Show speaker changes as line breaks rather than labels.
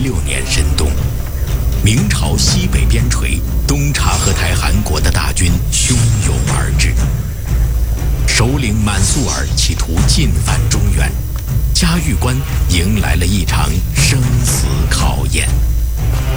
16年深冬，明朝西北边陲东察合台汗国的大军汹涌而至，首领满速儿企图进犯中原，嘉峪关迎来了一场生死考验。